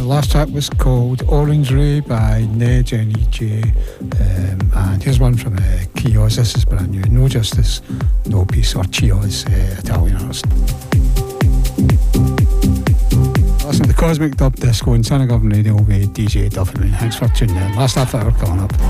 last track was called Orange Ray by Ned N.E.J. And here's one from Chios. This is brand new. No Justice, No Peace, or Chios, Italian artist. Listen to the Cosmic Dub Disco on Santa Government Radio with DJ Duffy. Thanks for tuning in. Last half hour coming up.